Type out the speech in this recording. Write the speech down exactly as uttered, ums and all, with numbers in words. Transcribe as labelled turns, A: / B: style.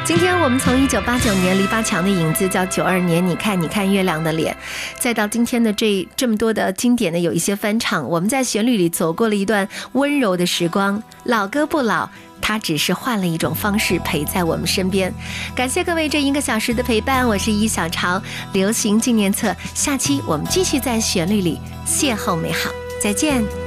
A: 今天我们从一九八九年篱笆墙的影子，叫九二年你看你看月亮的脸，再到今天的这这么多的经典的有一些翻唱，我们在旋律里走过了一段温柔的时光。老歌不老，它只是换了一种方式陪在我们身边。感谢各位这一个小时的陪伴，我是一小潮流行纪念册，下期我们继续在旋律里邂逅美好，再见。